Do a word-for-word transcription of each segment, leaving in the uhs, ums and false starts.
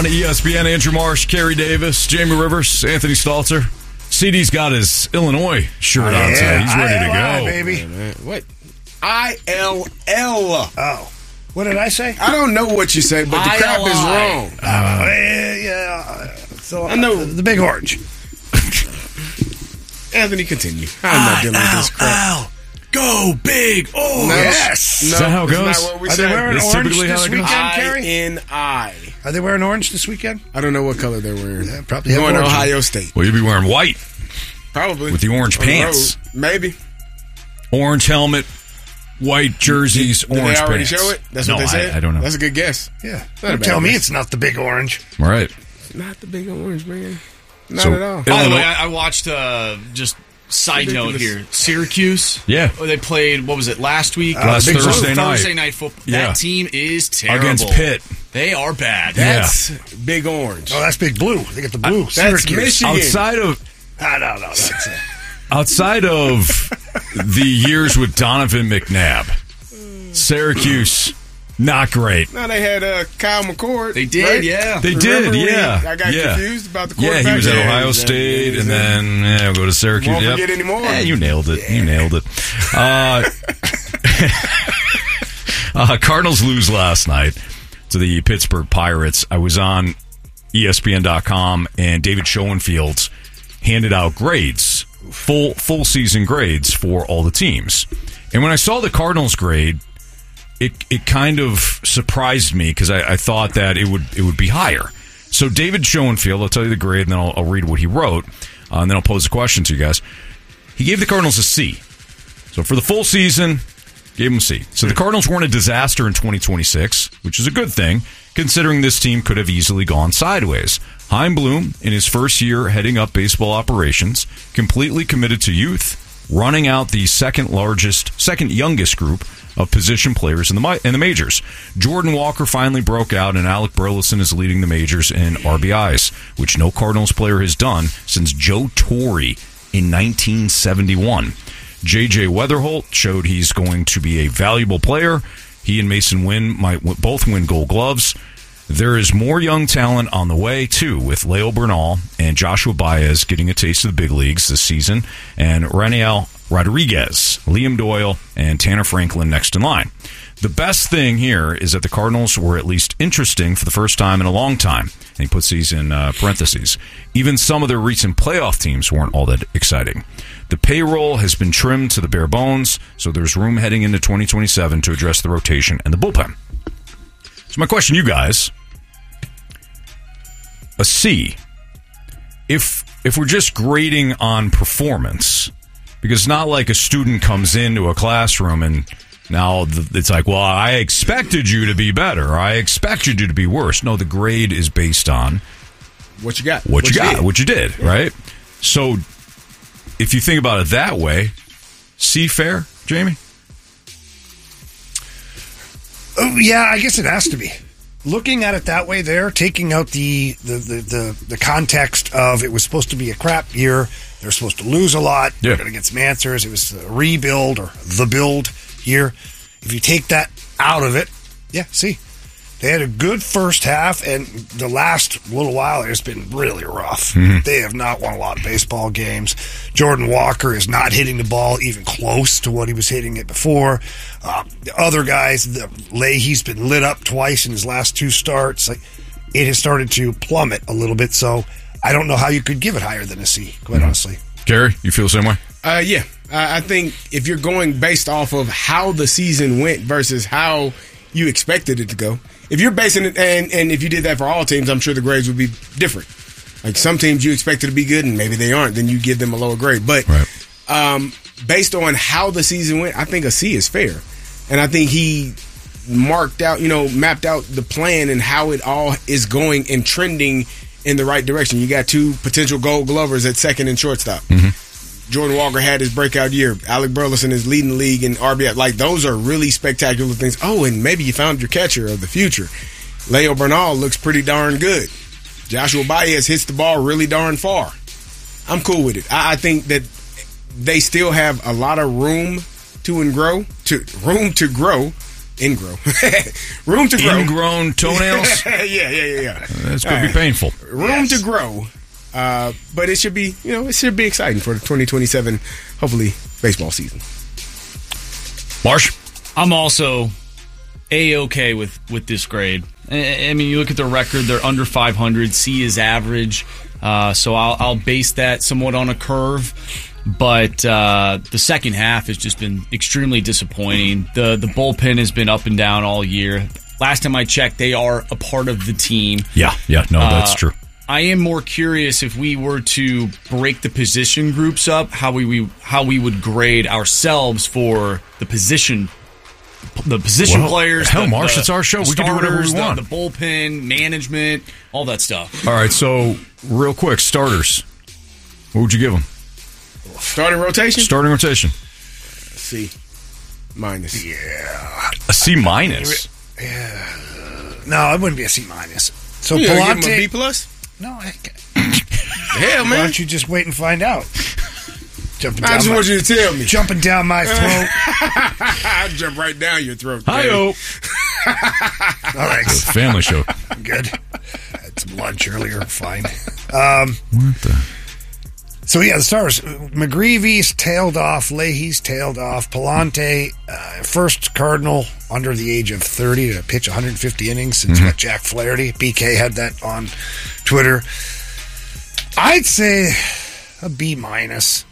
E S P N, Andrew Marsh, Kerry Davis, Jamie Rivers, Anthony Stalter. C D's got his Illinois shirt oh, on yeah. today. He's ready I L I, to go. Baby. Yeah, what? I L L. Oh. What did I say? I don't know what you say, but the crap is wrong. Uh, yeah, yeah. So I know. The Big Orange. Anthony, continue. I'm not dealing with this crap. Go Big Orange. No, Yes. No, Is that how it that's goes? not what we Are say. they wearing That's orange typically how this it goes. weekend, I Kerry? N I. Are they wearing orange this weekend? I don't know what color they're wearing. Yeah, probably have Going to orange. Ohio State. Well, you'll be wearing white Probably. with the orange On the pants. road. Maybe. Orange helmet, white jerseys, Did orange they already pants. show it? That's no, what they said? I, I don't know. That's a good guess. Yeah. Not a Don't bad tell me guess. it's not the Big Orange. All right. Not the big orange, man. Not So, at all. By the Illinois- way, I, I watched, uh, just side note Ridiculous. here, Syracuse. Yeah. Oh, they played, what was it, last week? Last Big Thursday night. Thursday night football. Yeah. That team is terrible. Against Pitt. They are bad. That's big orange. Oh, that's Big Blue. They get the blue. That's Syracuse. Michigan. Outside of Ah, no, no, that's it. outside of the years with Donovan McNabb, Syracuse, not great. Now they had uh, Kyle McCord. They did, right? yeah. They Remember did, when yeah. I got yeah. confused about the Yeah, quarterback. he was at Yeah, Ohio he's at- State, he's and at- then yeah, we'll go to Syracuse. Won't Yep. forget anymore. Yeah, you nailed it. You nailed it. Uh, uh, Cardinals lose last night to the Pittsburgh Pirates. I was on E S P N dot com, and David Schoenfield handed out grades, full full season grades for all the teams. And when I saw the Cardinals grade, it it kind of surprised me because I, I thought that it would it would be higher. So David Schoenfield, I'll tell you the grade, and then I'll, I'll read what he wrote, uh, and then I'll pose a question to you guys. He gave the Cardinals a C. So for the full season, gave him a C. So the Cardinals weren't a disaster in twenty twenty-six, which is a good thing, considering this team could have easily gone sideways. Chaim Bloom, in his first year heading up baseball operations, completely committed to youth, running out the second largest, second youngest group of position players in the mi- in the majors. Jordan Walker finally broke out, and Alec Burleson is leading the majors in R B Is, which no Cardinals player has done since Joe Torre in nineteen seventy-one. J J Weatherholt showed he's going to be a valuable player. He and Mason Wynn might w- both win Gold Gloves. There is more young talent on the way, too, with Leo Bernal and Joshua Baez getting a taste of the big leagues this season, and Raniel Rodriguez, Liam Doyle, and Tanner Franklin next in line. The best thing here is that the Cardinals were at least interesting for the first time in a long time. And he puts these in uh, parentheses. Even some of their recent playoff teams weren't all that exciting. The payroll has been trimmed to the bare bones, so there's room heading into twenty twenty-seven to address the rotation and the bullpen. So my question to you guys, a C. If if we're just grading on performance, because it's not like a student comes into a classroom and now it's like, well, I expected you to be better. Or I expected you to be worse. No, the grade is based on What you got? what, you got, did. what you did, right? So if you think about it that way, C fair, Jamie? Oh, yeah, I guess it has to be. Looking at it that way, they're taking out the the, the, the the context of it was supposed to be a crap year. They're supposed to lose a lot. Yeah. They're going to get some answers. It was a rebuild or the build year. If you take that out of it, yeah, see. They had a good first half, and the last little while it's been really rough. Mm-hmm. They have not won a lot of baseball games. Jordan Walker is not hitting the ball even close to what he was hitting it before. Uh, the other guys, the Leahy's been lit up twice in his last two starts. Like, it has started to plummet a little bit, so I don't know how you could give it higher than a C, quite mm-hmm. honestly. Gary, you feel the same way? Uh, yeah. Uh, I think if you're going based off of how the season went versus how you expected it to go, if you're basing it, and, and if you did that for all teams, I'm sure the grades would be different. Like some teams you expected to be good, and maybe they aren't, then you give them a lower grade. But right. um, based on how the season went, I think a C is fair. And I think he marked out, you know, mapped out the plan and how it all is going and trending in the right direction. You got two potential Gold Glovers at second and shortstop. Mm-hmm. Jordan Walker had his breakout year. Alec Burleson is leading the league in R B I. Like, those are really spectacular things. Oh, and maybe you found your catcher of the future. Leo Bernal looks pretty darn good. Joshua Baez hits the ball really darn far. I'm cool with it. I, I think that they still have a lot of room to and grow, to room to grow Ingrow. Room to grow. Ingrown toenails? yeah, yeah, yeah, yeah. That's going to be painful. Room Yes. to grow. Uh, but it should be, you know, it should be exciting for the twenty twenty-seven, hopefully, baseball season. Marsh? I'm also A-okay with, with this grade. I, I mean, you look at their record, they're under five hundred. C is average. Uh, so I'll, I'll base that somewhat on a curve. But uh, the second half has just been extremely disappointing. The the bullpen has been up and down all year. Last time I checked, they are a part of the team. Yeah, yeah, no, that's Uh, true. I am more curious if we were to break the position groups up, how we, we how we would grade ourselves for the position the position Well, players. hell, the, Marsh, the- it's our show. the We can do whatever we starters, the- want. The, bullpen, management, all that stuff. All right, so real quick, starters. What would you give them? Starting rotation? Starting rotation. C. Minus. Yeah. A C minus. No, it wouldn't be a C minus. So You gonna give him a B Palante. plus? No, I can't. Hell, Why man. don't you just wait and find out? Jumping I down, just my, want you to tell me. jumping down my throat. I jump right down your throat. Hi-yo. All right, Family show. good. Had some lunch earlier. Fine. Um, What the? So, yeah, the stars. McGreevy's tailed off. Leahy's tailed off. Palante, uh, first Cardinal under the age of thirty to pitch one hundred fifty innings since Mm-hmm. what Jack Flaherty. B K had that on Twitter. I'd say a B minus.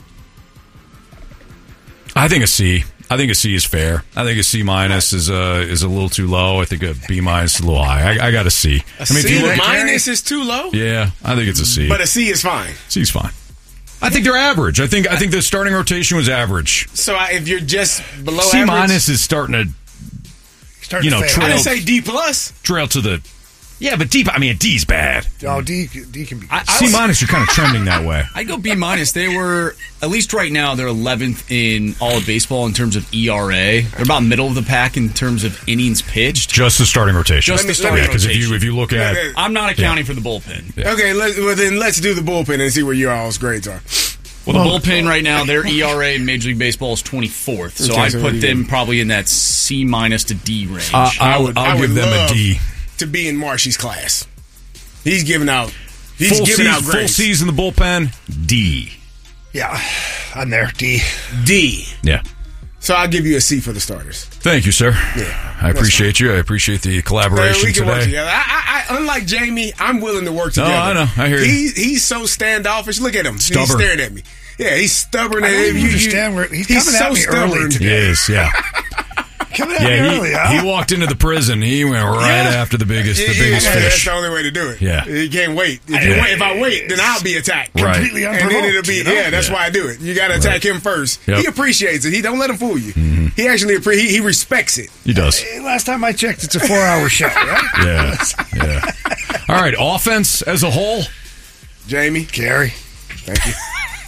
I think a C. I think a C is fair. I think a C minus is a is a little too low. I think a B minus is a little high. I, I got a C. I mean, if C you look, minus is too low, yeah, I think it's a C. but a C is fine. C's fine. I think they're average. I think I think the starting rotation was average. So I, if you're just below C average, minus is starting to Starting You know, to fail. I trail- didn't say D plus. trail to the. Yeah, but deep. I mean, a D's bad. Oh, D, D can be. I, I C was- minus, you're kind of trending that way. I go B minus. They were, at least right now, they're eleventh in all of baseball in terms of E R A. They're about middle of the pack in terms of innings pitched. Just the starting rotation. Just the me- starting Yeah, because if rotation. you if you look at Yeah, I'm not accounting for the bullpen. Yeah. Okay, let, well then let's do the bullpen and see where your all's grades are. Well, the bullpen right now, their E R A in Major League Baseball is twenty-fourth. So Okay, I so what do put you them give? probably in that C minus to D range. uh, I I would would- I'll I give would them a love- D. To be in Marshy's class, he's giving out. He's Full giving season, out full grades. season the bullpen D. Yeah, I'm there. D. D. Yeah. So I'll give you a C for the starters. Thank you, sir. Yeah, I appreciate you. I appreciate the Uh, collaboration we can work today. together. I, I, I, unlike Jamie, I'm willing to work No, together. I know. I hear you. He, he's so standoffish. Look at him. He's Stubborn. staring at me. Yeah, he's stubborn. I don't and even you- you- understand where- he's he's coming so at me stubborn. early today. He is, yeah. Coming at me Yeah, early, he, huh? he walked into the prison. He went right Yeah. after the biggest, the Yeah, biggest yeah, That's fish. the only way to do it. Yeah. You can't wait. If, you Yeah. wait, if I wait, then I'll be attacked. Right. Completely And then unprovoked. it'll be, you know? yeah, that's Yeah. why I do it. You got to attack him first. Yep. He appreciates it. He don't let him fool you. He actually, appre- he, he respects it. He does. Hey, last time I checked, it's a four-hour show, right? Yeah, yeah. All right, offense as a whole. Jamie, Gary. thank you.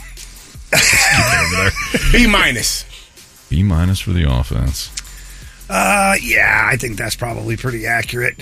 Over there. B minus. B minus for the offense. Uh, yeah, I think that's probably pretty accurate.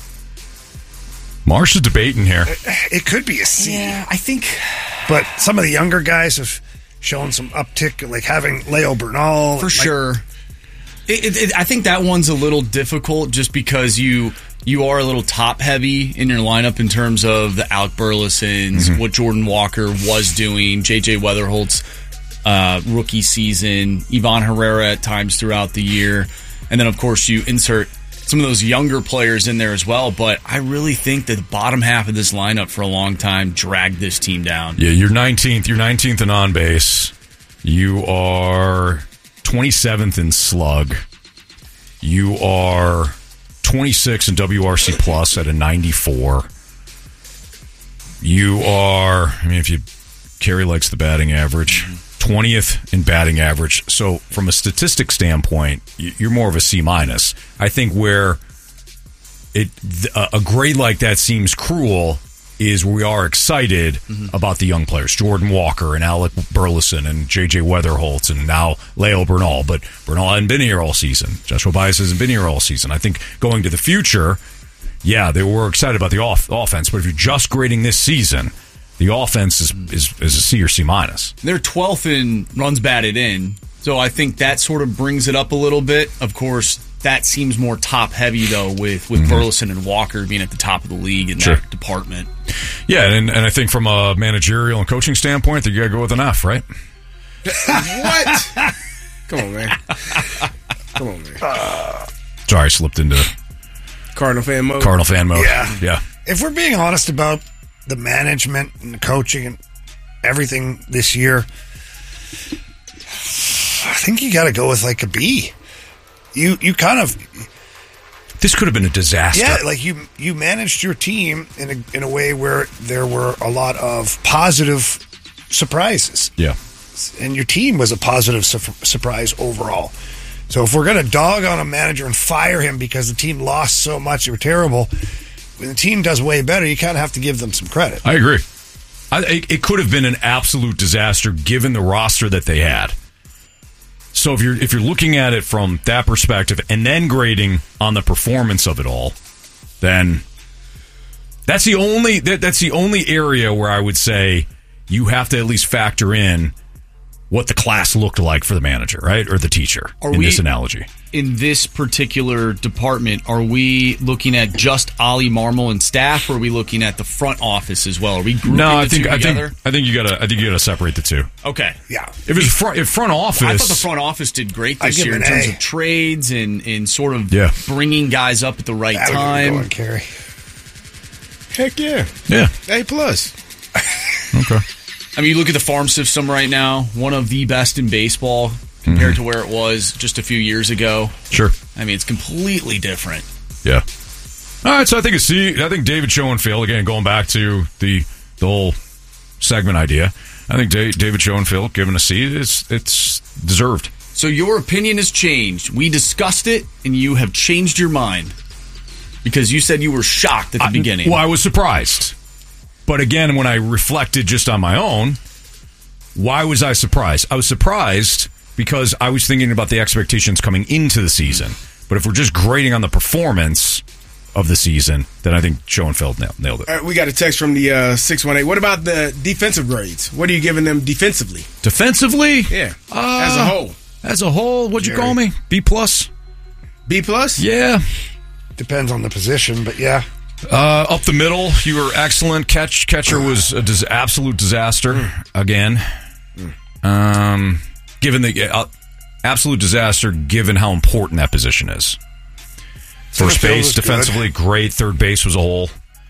Marsh is debating here. It could be a C, yeah, I think. but some of the younger guys have shown some uptick, like having Leo Bernal. For like, sure. It, it, it, I think that one's a little difficult just because you you are a little top heavy in your lineup in terms of the Alec Burlesons, what Jordan Walker was doing, J J Weatherholt's uh, rookie season, Ivan Herrera at times throughout the year, and then of course you insert some of those younger players in there as well. But I really think that the bottom half of this lineup for a long time dragged this team down. Yeah, you're nineteenth. You're nineteenth in on base. You are twenty-seventh in slug. You are twenty-sixth in W R C plus at a ninety-four. You are, I mean, if you, Kerry likes the batting average, twentieth in batting average. So from a statistic standpoint, y- you're more of a C minus. I think where it th- a a grade like that seems cruel is we are excited about the young players, Jordan Walker and Alec Burleson and J J Weatherholtz and now Leo Bernal. But Bernal hadn't been here all season. Joshua Baez hasn't been here all season. I think going to the future, yeah, they were excited about the off- offense. But if you're just grading this season, the offense is, is, is a C or C minus. They're twelfth in runs batted in, so I think that sort of brings it up a little bit. Of course, that seems more top heavy though, with with mm-hmm. Burleson and Walker being at the top of the league in sure. that department. Yeah, and, and I think from a managerial and coaching standpoint, you got to go with an F, right? What? Come on, man. Come on, man. Uh, Sorry, I slipped into Cardinal fan mode. Cardinal fan mode. Yeah. Yeah. If we're being honest about the management and the coaching and everything this year, I think you got to go with like a B. You you kind of this could have been a disaster. Yeah, like you you managed your team in a in a way where there were a lot of positive surprises. Yeah, and your team was a positive su- surprise overall. So if we're going to dog on a manager and fire him because the team lost so much, they were terrible. When the team does way better, you kind of have to give them some credit. I agree. I, it, it could have been an absolute disaster given the roster that they had. So if you're if you're looking at it from that perspective and then grading on the performance of it all, then that's the only that, that's the only area where I would say you have to at least factor in what the class looked like for the manager, right, or the teacher. Are in we, this analogy, in this particular department, are we looking at just Ollie Marmol and staff, or are we looking at the front office as well? Are we grouping no, I the think two I together? think I think you gotta I think you gotta separate the two. Okay, yeah. If it's front if front office, I thought the front office did great this year in terms A. of trades and, and sort of yeah. bringing guys up at the right that time. Going, Carey. Heck yeah, yeah, A plus. Okay. I mean, you look at the farm system right now, one of the best in baseball compared mm-hmm. to where it was just a few years ago. Sure. I mean, it's completely different. Yeah. All right, so I think it's C. I think David Schoenfield, again, going back to the the whole segment idea, I think da- David Schoenfield given a C, it's, it's deserved. So your opinion has changed. We discussed it, and you have changed your mind because you said you were shocked at the I, beginning. Well, I was surprised. But again, when I reflected just on my own, why was I surprised? I was surprised because I was thinking about the expectations coming into the season. But if we're just grading on the performance of the season, then I think Schoenfeld nailed, nailed it. All right, we got a text from the uh, six one eight. What about the defensive grades? What are you giving them defensively? Defensively? Yeah, uh, as a whole. As a whole, what'd Jerry. you call me? B plus? B plus? Yeah. Depends on the position, but yeah. Uh, up the middle, you were excellent. Catch catcher was a dis- absolute disaster mm. again. Mm. Um, given the uh, absolute disaster, given how important that position is. First base defensively good. Great. Third base was a hole.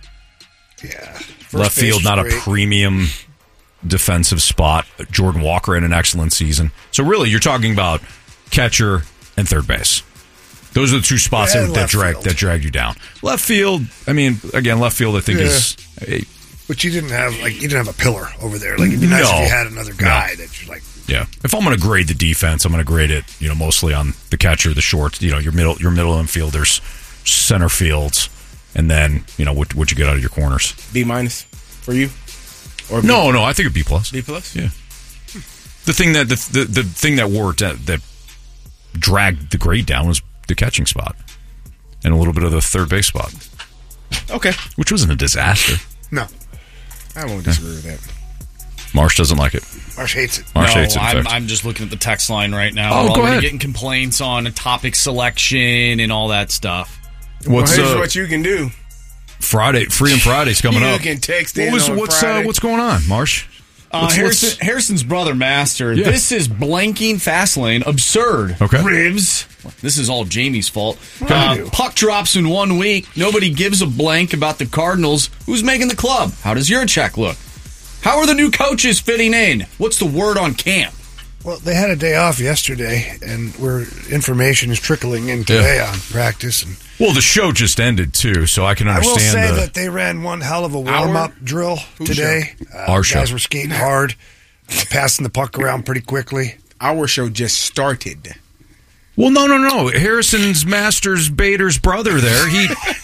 Yeah. First Left field not great. A premium defensive spot. Jordan Walker had an excellent season. So really, you're talking about catcher and third base. Those are the two spots yeah, that, that drag field. that dragged you down. Left field, I mean, again, left field, I think yeah. is. Hey, but you didn't have like you didn't have a pillar over there. Like it'd be nice no, if you had another guy no. that you're like. Yeah, if I'm going to grade the defense, I'm going to grade it, you know, mostly on the catcher, the short, you know, your middle, your middle infielders, center fields, and then you know what what you get out of your corners. B minus for you, or B? no, no, I think a B plus. B plus, yeah. The thing that the the, the thing that worked that, that dragged the grade down was the catching spot. And a little bit of the third base spot. Okay. Which wasn't a disaster. No. I won't disagree with that. Marsh doesn't like it. Marsh hates it. Marsh no, hates it. I'm, I'm just looking at the text line right now. Oh, We're go already ahead. getting complaints on a topic selection and all that stuff. What's well, here's uh, what you can do. Friday, Freedom Friday's coming you up. You can text what in was, on what's, Friday. uh, what's going on, Marsh? Uh, What's, Harrison, what's... Harrison's brother, Master. Yeah. This is blanking Fastlane. Absurd. Okay. Ribs. This is all Jamie's fault. Okay. Uh, puck drops in one week. Nobody gives a blank about the Cardinals. Who's making the club? How does your check look? How are the new coaches fitting in? What's the word on camp? Well, they had a day off yesterday, and where information is trickling in today yeah. on practice. And well, the show just ended, too, so I can understand I will say the... that they ran one hell of a warm-up Our? drill Who's today. show? Uh, Our guys show. were skating hard, uh, passing the puck around pretty quickly. Our show just started. Well, no, no, no. Harrison's Masters Bader's brother there, he...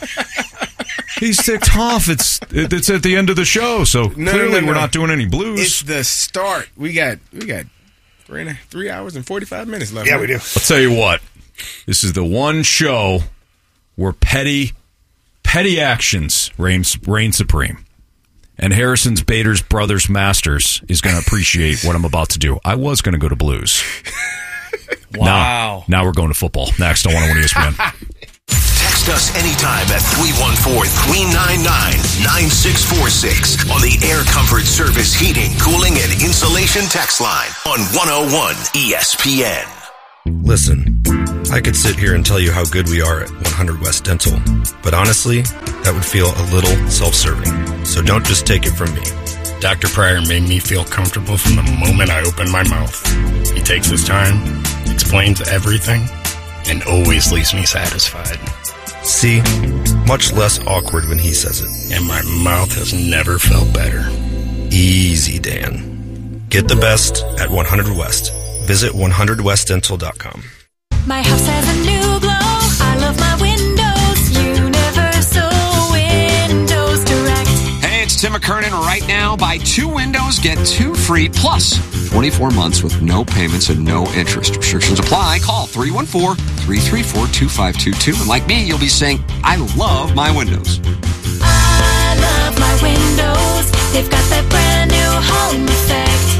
He's ticked off. It's it's at the end of the show, so No, clearly no, no, we're no. not doing any blues. It's the start. We got we got three, and a, three hours and forty-five minutes left. Yeah, right? we do. I'll tell you what. This is the one show where petty petty actions reign, reign supreme. And Harrison's Bader's Brothers Masters is going to appreciate what I'm about to do. I was going to go to blues. Wow. Now, now we're going to football. Next on one oh one E S P N. Text us anytime at three one four, three nine nine, nine six four six on the Air Comfort Service Heating, Cooling, and Insulation text line on one oh one E S P N. Listen, I could sit here and tell you how good we are at one hundred West Dental, but honestly, that would feel a little self-serving. So don't just take it from me. Doctor Pryor made me feel comfortable from the moment I opened my mouth. He takes his time, explains everything, and always leaves me satisfied. See? Much less awkward when he says it. And my mouth has never felt better. Easy, Dan. Get the best at one hundred West. Visit one hundred west dental dot com. My house has a new glow. I love my windows. Universal Windows Direct. Hey, it's Tim McKernan. Right now, buy two windows, get two free, plus twenty-four months with no payments and no interest. Restrictions apply. Call three one four, three three four, two five two two. And like me, you'll be saying, I love my windows. I love my windows. They've got that brand new home effect.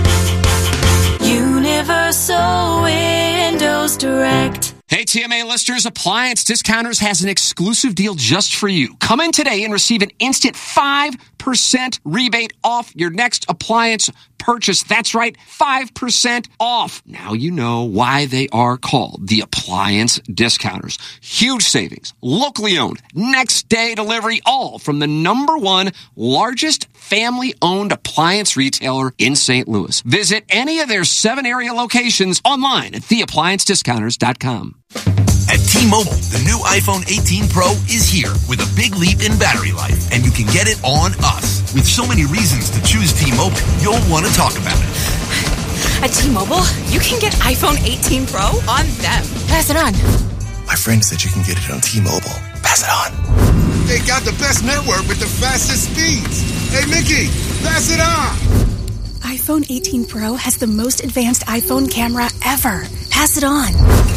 Universal Windows Direct. Hey, T M A listeners, Appliance Discounters has an exclusive deal just for you. Come in today and receive an instant five percent rebate off your next appliance purchase. That's right, five percent off. Now you know why they are called the Appliance Discounters. Huge savings, locally owned, next day delivery, all from the number one largest family-owned appliance retailer in Saint Louis. Visit any of their seven area locations online at the appliance discounters dot com. At T-Mobile, the new iPhone eighteen Pro is here with a big leap in battery life, and you can get it on us. With so many reasons to choose T-Mobile, you'll want to talk about it. At T-Mobile, you can get iPhone eighteen Pro on them. Pass it on. My friend said you can get it on T-Mobile. Pass it on. They got the best network with the fastest speeds. Hey, Mickey, pass it on. iPhone eighteen Pro has the most advanced iPhone camera ever. Pass it on.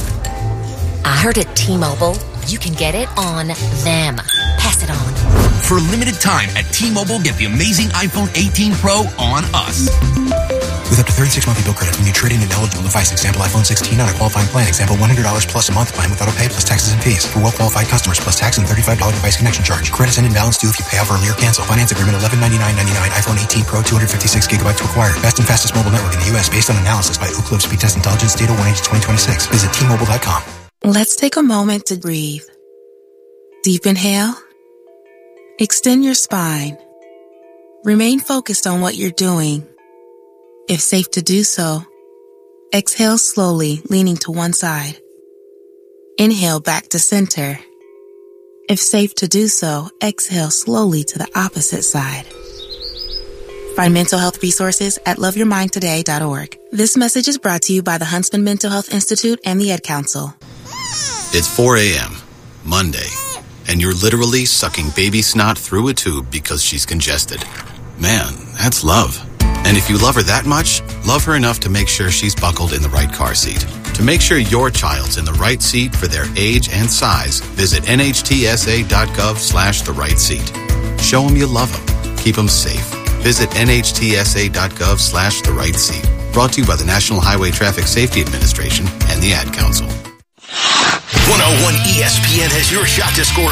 I heard at T-Mobile, you can get it on them. Pass it on. For a limited time at T-Mobile, get the amazing iPhone eighteen Pro on us. With up to thirty-six monthly bill credits when you trade in an eligible device. Example iPhone sixteen on a qualifying plan. Example one hundred dollars plus a month plan with auto pay plus taxes and fees. For well-qualified customers plus tax and thirty-five dollars device connection charge. Credits and imbalance due if you pay off early or cancel. Finance agreement eleven ninety-nine ninety-nine. iPhone eighteen Pro two hundred fifty-six gigabytes required. Best and fastest mobile network in the U S based on analysis by Ookla Speed Test Intelligence Data one H twenty twenty-six. Visit T Mobile dot com. Let's take a moment to breathe. Deep inhale. Extend your spine. Remain focused on what you're doing. If safe to do so, exhale slowly, leaning to one side. Inhale back to center. If safe to do so, exhale slowly to the opposite side. Find mental health resources at love your mind today dot org. This message is brought to you by the Huntsman Mental Health Institute and the Ed Council. It's four a.m., Monday, and you're literally sucking baby snot through a tube because she's congested. Man, that's love. And if you love her that much, love her enough to make sure she's buckled in the right car seat. To make sure your child's in the right seat for their age and size, visit N H T S A dot gov slash the right seat. Show them you love them. Keep them safe. Visit N H T S A dot gov slash the right seat. Brought to you by the National Highway Traffic Safety Administration and the Ad Council. one oh one E S P N has your shot to score